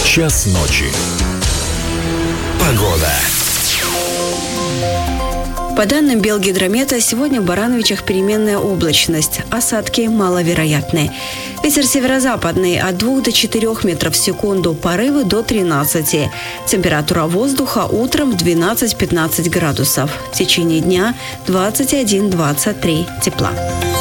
Час ночи. Погода. По данным Белгидромета, сегодня в Барановичах переменная облачность. Осадки маловероятны. Ветер северо-западный от 2 до 4 метров в секунду, порывы до 13. Температура воздуха утром 12-15 градусов. В течение дня 21-23 тепла.